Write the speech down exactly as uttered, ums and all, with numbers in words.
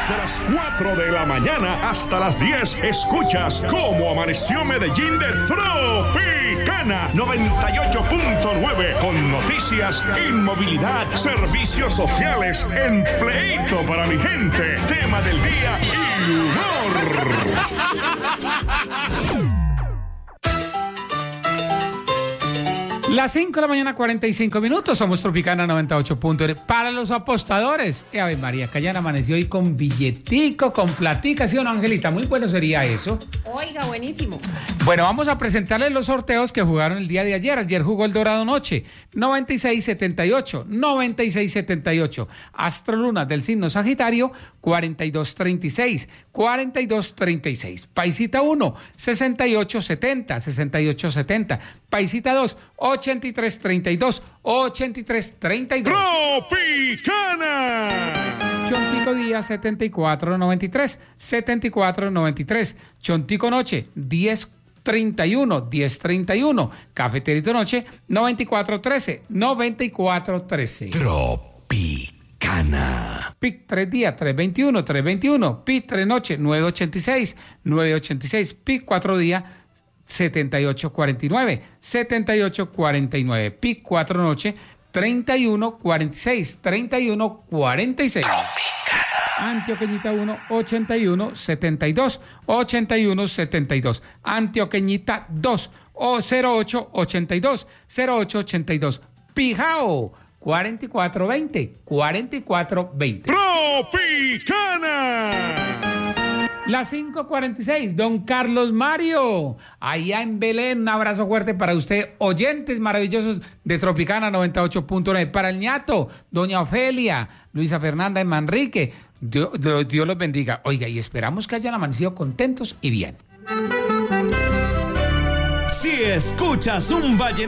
Desde las cuatro de la mañana hasta las diez, escuchas Cómo Amaneció Medellín de Tropicana noventa y ocho punto nueve, con noticias, inmovilidad, servicios sociales, empleito para mi gente, tema del día y humor. Las cinco de la mañana, cuarenta y cinco minutos, somos Tropicana noventa y ocho punto nueve. Para los apostadores, eh, Ave María, que hayan amanecido hoy con billetico, con platica, ¿sí o no, Angelita? Muy bueno sería eso. Oiga, buenísimo. Bueno, vamos a presentarles los sorteos que jugaron el día de ayer. Ayer jugó el Dorado Noche, noventa y seis setenta y ocho, noventa y seis setenta y ocho. Astro Luna del signo Sagitario, cuarenta y dos treinta y seis, cuarenta y dos treinta y seis. Paisita uno, sesenta y ocho setenta, sesenta y ocho setenta. Paisita dos, ochenta y tres treinta y dos, ochenta y tres treinta y dos. Tropicana. Chontico Día, setenta y cuatro noventa y tres, setenta y cuatro noventa y tres. Chontico Noche, diez treinta y uno, diez treinta y uno. Cafeterito Noche, noventa y cuatro trece, noventa y cuatro trece. Tropicana. Pic tres Día, tres veintiuno, tres veintiuno. Pic tres Noche, nueve ochenta y seis, nueve ochenta y seis. Pic cuatro Día, setenta y ocho cuarenta y nueve, setenta y ocho cuarenta y nueve. Pic cuatro Noche, treinta y uno cuarenta y seis, treinta y uno cuarenta y seis. Antioqueñita uno, ochenta y uno setenta y dos, ochenta y uno setenta y dos. Antioqueñita dos, o cero ocho ochenta y dos, cero ocho ochenta y dos. Pijao, cuarenta y cuatro veinte, cuarenta y cuatro veinte. Tropicana. Las cinco cuarenta y seis, don Carlos Mario, allá en Belén, un abrazo fuerte para usted, oyentes maravillosos de Tropicana noventa y ocho punto nueve, para el ñato, doña Ofelia, Luisa Fernanda en Manrique, Dios, Dios los bendiga. Oiga, y esperamos que hayan amanecido contentos y bien. Si escuchas un vallenato